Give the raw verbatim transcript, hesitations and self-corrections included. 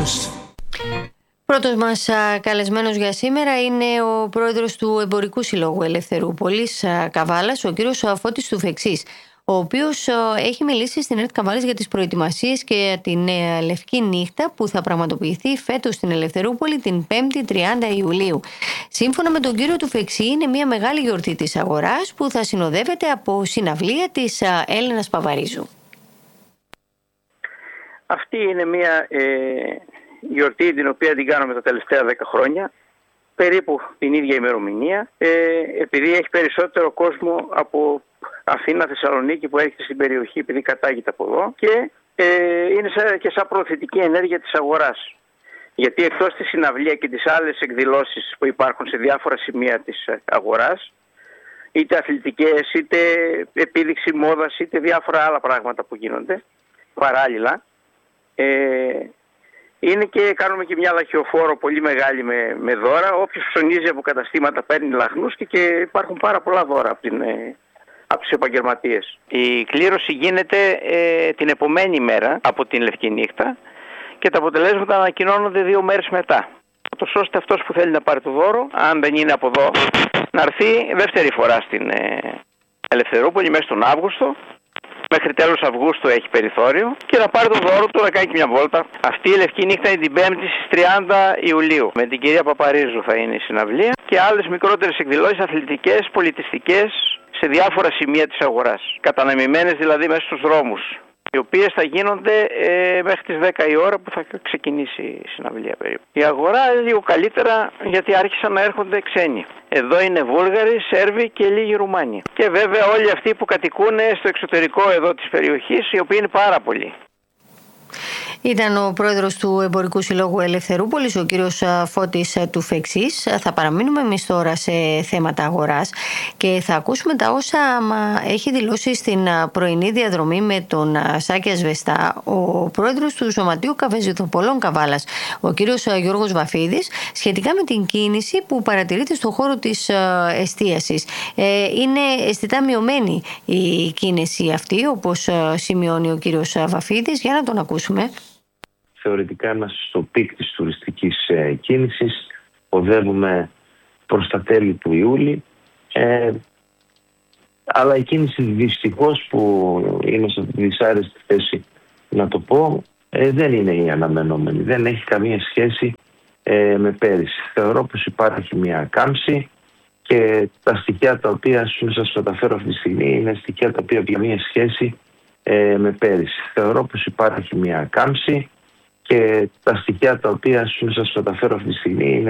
Πρώτος μας καλεσμένος για σήμερα είναι ο πρόεδρος του Εμπορικού Συλλόγου Ελευθερούπολης Καβάλας, ο κύριος Φώτης Τουφεξής, ο οποίος έχει μιλήσει στην ΕΡΤ Καβάλας για τις προετοιμασίες και την Λευκή Νύχτα που θα πραγματοποιηθεί φέτος στην Ελευθερούπολη την πέμπτη τριάντα Ιουλίου. Σύμφωνα με τον κύριο Τουφεξή, είναι μια μεγάλη γιορτή της αγοράς που θα συνοδεύεται από συναυλία της Έλενας Παπαρίζου. Αυτή είναι μια ε, γιορτή την οποία την κάνουμε τα τελευταία δέκα χρόνια, περίπου την ίδια ημερομηνία, ε, επειδή έχει περισσότερο κόσμο από Αθήνα, Θεσσαλονίκη που έρχεται στην περιοχή επειδή κατάγεται από εδώ και ε, είναι σαν, και σαν προωθητική ενέργεια της αγοράς. Γιατί εκτός τη συναυλία και τις άλλες εκδηλώσεις που υπάρχουν σε διάφορα σημεία της αγοράς, είτε αθλητικές, είτε επίδειξη μόδας, είτε διάφορα άλλα πράγματα που γίνονται παράλληλα, ε, είναι και κάνουμε και μια λαχιοφόρο πολύ μεγάλη με, με δώρα. Όποιος ψωνίζει από καταστήματα παίρνει λαχνούς και, και υπάρχουν πάρα πολλά δώρα από, την, ε, από τους επαγγελματίες. Η κλήρωση γίνεται ε, την επομένη μέρα από την Λευκή Νύχτα και τα αποτελέσματα ανακοινώνονται δύο μέρες μετά. Τόσο ώστε αυτός που θέλει να πάρει το δώρο, αν δεν είναι από εδώ, να έρθει δεύτερη φορά στην ε, Ελευθερούπολη μέσα στον Αύγουστο. Μέχρι τέλος Αυγούστου έχει περιθώριο και να πάρει το δώρο του να κάνει και μια βόλτα. Αυτή η Λευκή Νύχτα είναι την πέμπτη στις τριάντα Ιουλίου. Με την κυρία Παπαρίζου θα είναι η συναυλία και άλλες μικρότερες εκδηλώσεις αθλητικές, πολιτιστικές σε διάφορα σημεία της αγοράς. Κατανεμημένες δηλαδή μέσα στους δρόμους, οι οποίες θα γίνονται ε, μέχρι τις δέκα η ώρα που θα ξεκινήσει η συναυλία περίπου. Η αγορά είναι λίγο καλύτερα γιατί άρχισαν να έρχονται ξένοι. Εδώ είναι Βούλγαροι, Σέρβοι και λίγοι Ρουμάνοι. Και βέβαια όλοι αυτοί που κατοικούν στο εξωτερικό εδώ της περιοχής, οι οποίοι είναι πάρα πολλοί. Ήταν ο πρόεδρος του Εμπορικού Συλλόγου Ελευθερούπολης, ο κύριος Φώτης Τουφεξής. Θα παραμείνουμε εμείς τώρα σε θέματα αγοράς και θα ακούσουμε τα όσα έχει δηλώσει στην πρωινή διαδρομή με τον Σάκη Ασβεστά ο πρόεδρος του Σωματείου Καφεζηθοπολών Καβάλας, ο κύριος Γιώργος Βαφίδης, σχετικά με την κίνηση που παρατηρείται στον χώρο της εστίασης. Είναι αισθητά μειωμένη η κίνηση αυτή, όπως σημειώνει ο κύριος Βαφίδης. Για να τον ακούσουμε. Θεωρητικά είμαστε στο πικ της τουριστικής ε, κίνησης. Οδεύουμε προς τα τέλη του Ιούλη. Ε, αλλά η κίνηση δυστυχώς, που είμαι σε δυσάρεστη θέση να το πω, ε, δεν είναι η αναμενόμενη. Δεν έχει καμία σχέση ε, με πέρυσι. Θεωρώ πως υπάρχει μια κάμψη και τα στοιχεία τα οποία σας μεταφέρω αυτή τη στιγμή είναι στοιχεία τα οποία έχουν καμία σχέση ε, με πέρυσι. Θεωρώ πως υπάρχει μια κάμψη και τα στοιχεία τα οποία σας μεταφέρω αυτή τη στιγμή είναι